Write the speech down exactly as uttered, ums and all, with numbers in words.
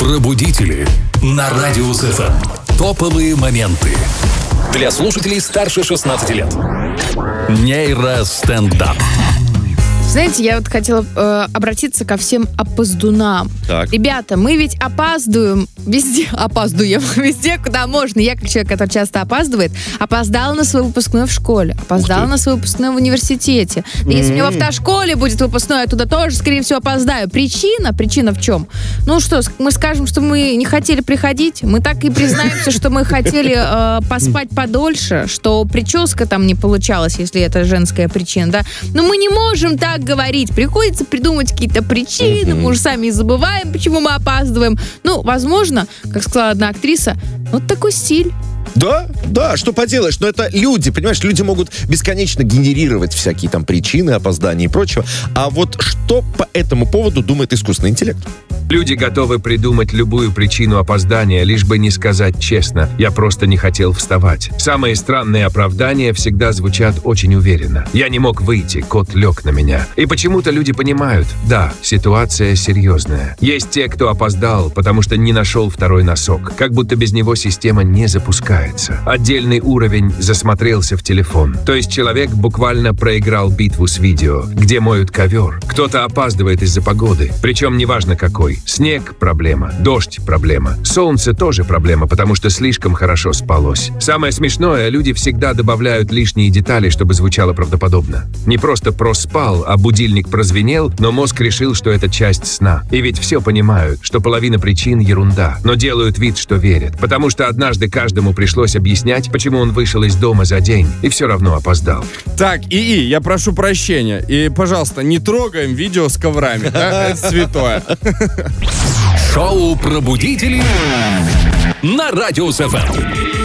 Пробудители на Радио СФМ. Топовые моменты для слушателей старше шестнадцати лет. Нейростендап. Знаете, я вот хотела э, обратиться ко всем опоздунам. Так. Ребята, мы ведь опаздываем везде, опаздываем везде, куда можно. Я, как человек, который часто опаздывает, опоздала на свой выпускной в школе, опоздала на свой выпускной в университете. Да если у меня в автошколе будет выпускной, я туда тоже, скорее всего, опоздаю. Причина? Причина в чем? Ну что, мы скажем, что мы не хотели приходить? Мы так и признаемся, что мы хотели э, поспать подольше, что прическа там не получалась, если это женская причина, да? Но мы не можем так говорить. Приходится придумать какие-то причины, мы уже сами и забываем, почему мы опаздываем. Ну, возможно, как сказала одна актриса, вот такой стиль. Да, да, что поделаешь, но это люди, понимаешь, люди могут бесконечно генерировать всякие там причины опоздания и прочего. А вот что по этому поводу думает искусственный интеллект? Люди готовы придумать любую причину опоздания, лишь бы не сказать честно: я просто не хотел вставать. Самые странные оправдания всегда звучат очень уверенно. Я не мог выйти, кот лег на меня. И почему-то люди понимают: да, ситуация серьезная. Есть те, кто опоздал, потому что не нашел второй носок. Как будто без него система не запускается. Отдельный уровень засмотрелся в телефон. То есть человек буквально проиграл битву с видео, где моют ковер. Кто-то опаздывает из-за погоды, причем неважно какой. Снег – проблема, дождь – проблема, солнце тоже проблема, потому что слишком хорошо спалось. Самое смешное, люди всегда добавляют лишние детали, чтобы звучало правдоподобно. Не просто проспал, а будильник прозвенел, но мозг решил, что это часть сна. И ведь все понимают, что половина причин – ерунда, но делают вид, что верят, потому что однажды каждому пришлось объяснять, почему он вышел из дома за день и все равно опоздал. Так, ИИ, я прошу прощения. И, пожалуйста, не трогаем видео с коврами. Да? Это святое. Шоу «Пробудители» на Радио СФМ.